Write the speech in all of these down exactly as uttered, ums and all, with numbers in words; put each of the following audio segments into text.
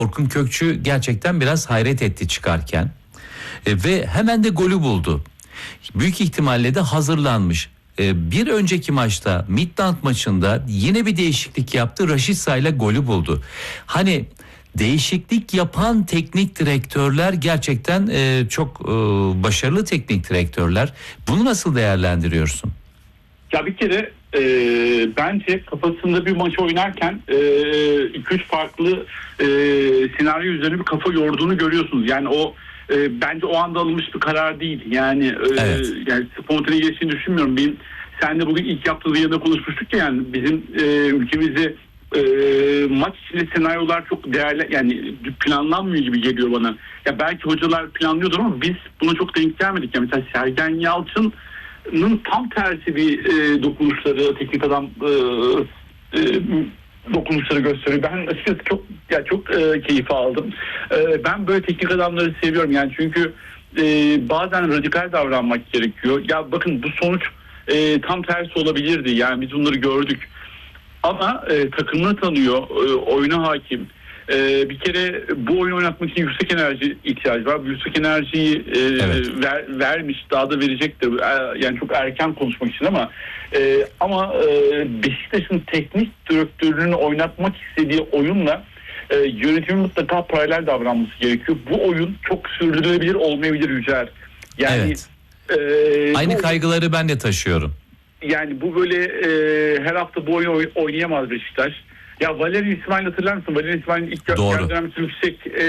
Orkun Kökçü gerçekten biraz hayret etti çıkarken. E, ve hemen de golü buldu. Büyük ihtimalle de hazırlanmış. E, bir önceki maçta Midland maçında yine bir değişiklik yaptı. Rashica ile golü buldu. Hani değişiklik yapan teknik direktörler gerçekten e, çok e, başarılı teknik direktörler. Bunu nasıl değerlendiriyorsun? Ya bir kere e, bence kafasında bir maç oynarken iki üç farklı e, senaryo üzerine bir kafa yorduğunu görüyorsunuz. Yani o e, bence o anda alınmış bir karar değil. Yani, e, evet. yani spontane geçtiğini düşünmüyorum. Benim seninle bugün ilk yaptığımız yanında konuşmuştuk ya, yani bizim e, ülkemizde e, maç içinde senaryolar çok değerli, yani planlanmıyor gibi geliyor bana. Ya belki hocalar planlıyordur ama biz buna çok denk gelmedik. Yani mesela Sergen Yalçın tam tersi bir e, dokunuşları, teknik adam e, e, dokunuşları gösteriyor. Ben açıkçası çok ya çok e, keyif aldım. E, ben böyle teknik adamları seviyorum yani, çünkü e, bazen radikal davranmak gerekiyor. Ya bakın, bu sonuç e, tam tersi olabilirdi. Yani biz bunları gördük. Ama e, takımını tanıyor, e, oyuna hakim. Ee, bir kere bu oyunu oynatmak için yüksek enerji ihtiyacı var. Bu yüksek enerjiyi e, evet. ver, vermiş, daha da verecektir. E, yani çok erken konuşmak için ama e, ama e, Beşiktaş'ın teknik direktörünün oynatmak istediği oyunla e, yönetimin mutlaka paralel davranması gerekiyor. Bu oyun çok sürdürülebilir olmayabilir Yücel. Yani evet. e, aynı bu, kaygıları ben de taşıyorum. Yani bu böyle e, her hafta bu oyunu oynayamaz Beşiktaş. Ya Valerian İsmail, hatırlar mısın? Valerian İsmail'in ilk dönemde yüksek e,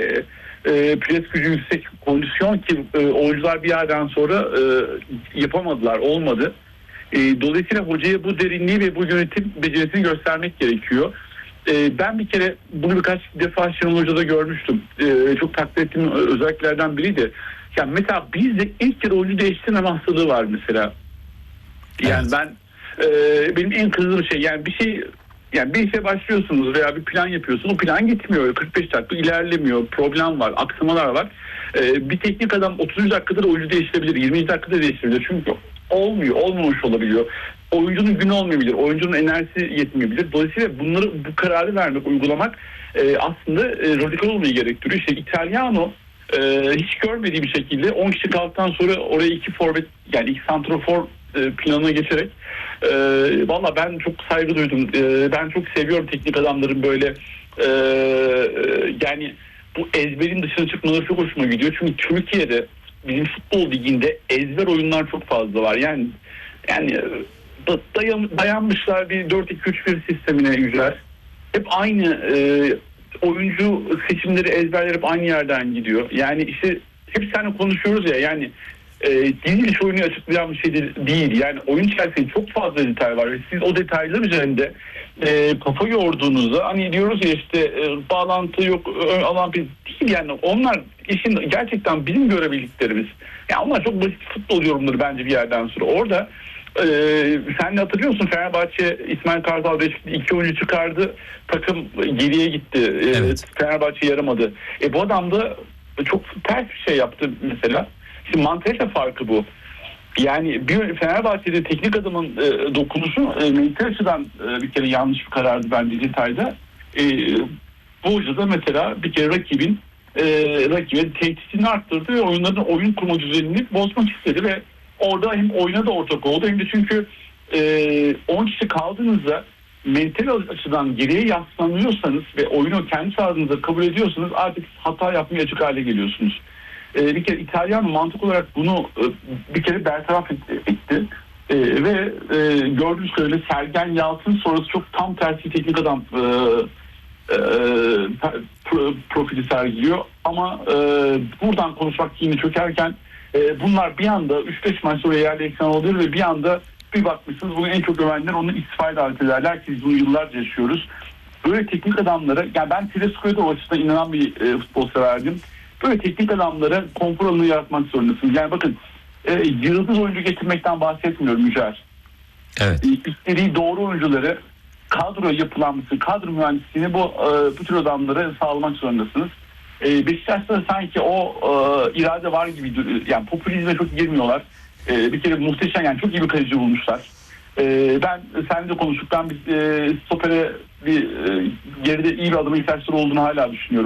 e, pres gücü, yüksek kondisyon ki e, oyuncular bir yerden sonra e, yapamadılar, olmadı. E, dolayısıyla hocaya bu derinliği ve bu yönetim becerisini göstermek gerekiyor. E, ben bir kere bunu birkaç defa Şenol Hoca'da görmüştüm. E, çok takdir ettiğim özelliklerden biriydi. Yani mesela bizde ilk kere oyuncu değiştirme hastalığı var mesela. Yani evet. ben e, benim en kızdığım şey, yani bir şey Yani bir işe başlıyorsunuz veya bir plan yapıyorsunuz. O plan gitmiyor. kırk beş dakika ilerlemiyor. Problem var. Aksamalar var. Ee, bir teknik adam otuz dakikada da oyuncu değiştirebilir. yirmi dakikada değiştirebilir. Çünkü olmuyor. Olmamış olabiliyor. Oyuncunun günü olmayabilir. Oyuncunun enerjisi yetmeyebilir. Dolayısıyla bunları, bu kararı vermek, uygulamak e, aslında e, radikal olmayı gerektiriyor. İşte İtalyano e, hiç görmediği bir şekilde on kişi kaldıktan sonra oraya iki forvet, yani iki santrafor e, planına geçerek e, valla ben çok saygı duydum. E, ben çok seviyorum teknik adamların böyle e, e, yani bu ezberin dışına çıkmaları çok hoşuma gidiyor. Çünkü Türkiye'de bizim futbol liginde ezber oyunlar çok fazla var. Yani yani dayan, dayanmışlar bir dört iki üç bir sistemine güzel. Hep aynı e, oyuncu seçimleri, ezberler hep aynı yerden gidiyor. Yani işte hep seninle konuşuyoruz ya, yani e, diziliş oyunu açıklayan bir şey değil. Yani oyun içerisinde çok fazla detay var ve siz o detaylar üzerinde e, kafa yorduğunuzda, hani diyoruz ya işte e, bağlantı yok, ön alan bir değil, yani onlar işin gerçekten bizim görebildiklerimiz. Yani onlar çok basit futbol yorumları bence bir yerden sonra. Orada Ee, sen de hatırlıyor musun, Fenerbahçe İsmail Kartal Beşiktaş'ta iki oyuncu çıkardı, takım geriye gitti. Ee, evet. Fenerbahçe yaramadı. E, bu adam da çok ters bir şey yaptı mesela. Şimdi mantalite farkı bu. Yani bir Fenerbahçe'de teknik adamın e, dokunuşu e, mental açıdan e, bir kere yanlış bir karardı bence detayda. E, bu hoca da mesela bir kere rakibin e, rakibin tehditini arttırdı ve oyunların oyun kurma düzenini bozmak istedi ve orada hem oyuna da ortak oldu hem de çünkü e, on kişi kaldığınızda mental açıdan geriye yaslanıyorsanız ve oyunu kendi sahasınızda kabul ediyorsanız artık hata yapmaya açık hale geliyorsunuz. E, bir kere İtalyan mantık olarak bunu e, bir kere bertaraf etti. E, ve e, gördüğünüz kadarıyla Sergen Yalçın sonrası çok tam tersi teknik adam e, e, pro, profili sergiliyor. Ama e, buradan konuşmak yine çökerken e, bunlar bir anda üç beş maç sonra yerli ekran oluyor ve bir anda bir bakmışsınız bugün en çok övenler onu istifaya davet ederler ki biz bunu yıllarca yaşıyoruz. Böyle teknik adamlara, yani ben Tedesco'ya da o açıdan inanan bir e, futbol severdim. Böyle teknik adamlara konfor alanı yaratmak zorundasınız. Yani bakın e, yıldız oyuncu getirmekten bahsetmiyorum Mücahit. Evet. E, istediği doğru oyuncuları, kadro yapılanması, kadro mühendisliğini bu, e, bu tür adamlara sağlamak zorundasınız. E, Beşiktaş'ta sanki o e, irade var gibi, yani popülizme çok girmiyorlar. E, bir kere muhteşem, yani çok iyi bir kaleci bulmuşlar. E, ben seninle konuştuktan bir e, stopere bir e, geride iyi bir adama ihtiyaçları olduğunu hala düşünüyorum.